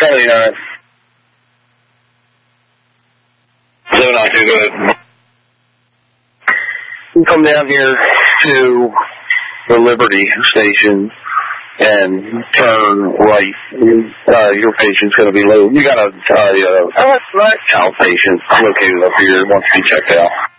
79. 792, go ahead. You come down here to the Liberty station and turn right. Your patient's going to be low. You got a outpatient located up here. Wants to be checked out.